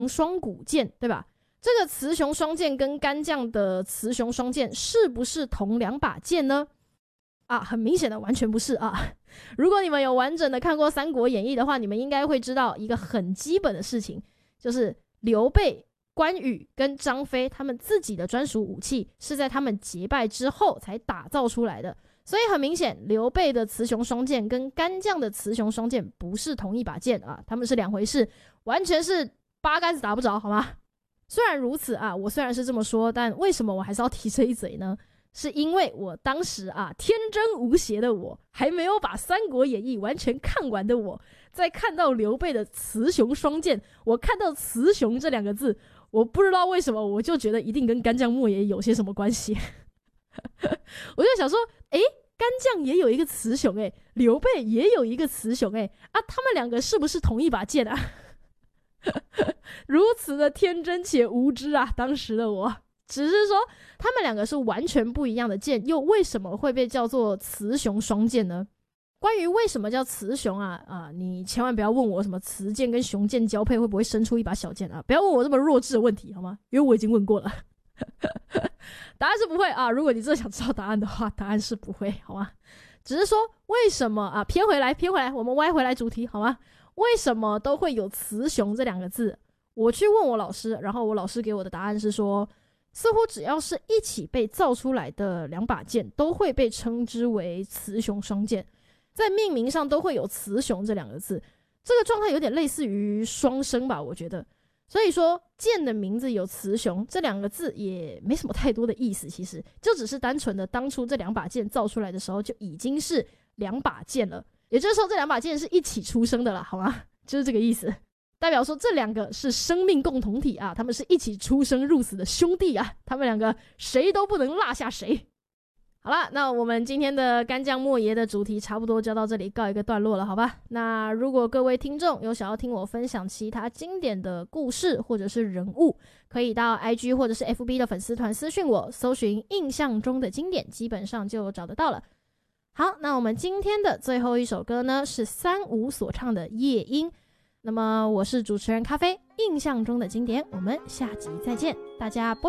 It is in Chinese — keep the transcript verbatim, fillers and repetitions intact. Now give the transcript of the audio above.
双股剑，对吧？这个雌雄双剑跟干将的雌雄双剑是不是同两把剑呢？啊，很明显的完全不是啊！如果你们有完整的看过《三国演义》的话，你们应该会知道一个很基本的事情，就是刘备、关羽跟张飞他们自己的专属武器是在他们结拜之后才打造出来的。所以很明显，刘备的雌雄双剑跟干将的雌雄双剑不是同一把剑啊，他们是两回事，完全是八竿子打不着，好吗？虽然如此啊，我虽然是这么说，但为什么我还是要提这一嘴呢？是因为我当时啊，天真无邪的我，还没有把《三国演义》完全看完的我，在看到刘备的雌雄双剑，我看到雌雄这两个字，我不知道为什么我就觉得一定跟干将莫邪有些什么关系。我就想说，诶，干将也有一个雌雄，诶，刘备也有一个雌雄，诶，啊，他们两个是不是同一把剑啊？如此的天真且无知啊，当时的我。只是说他们两个是完全不一样的剑，又为什么会被叫做雌雄双剑呢？关于为什么叫雌雄啊啊，你千万不要问我什么雌剑跟雄剑交配会不会生出一把小剑啊，不要问我这么弱智的问题好吗？因为我已经问过了。答案是不会啊，如果你真的想知道答案的话，答案是不会好吗？只是说为什么啊，偏回来偏回来，我们歪回来主题好吗？为什么都会有雌雄这两个字？我去问我老师，然后我老师给我的答案是说，似乎只要是一起被造出来的两把剑都会被称之为雌雄双剑，在命名上都会有雌雄这两个字，这个状态有点类似于双生吧，我觉得。所以说剑的名字有雌雄这两个字也没什么太多的意思，其实就只是单纯的当初这两把剑造出来的时候就已经是两把剑了，也就是说这两把剑是一起出生的了，好吗？就是这个意思，代表说这两个是生命共同体啊，他们是一起出生入死的兄弟啊，他们两个谁都不能落下谁。好啦，那我们今天的干将莫邪的主题差不多就到这里告一个段落了，好吧？那如果各位听众有想要听我分享其他经典的故事或者是人物，可以到 I G 或者是 F B 的粉丝团私讯我，搜寻印象中的经典，基本上就找得到了。好，那我们今天的最后一首歌呢，是三五所唱的《夜莺》。那么我是主持人咖啡，印象中的经典，我们下集再见，大家拜拜。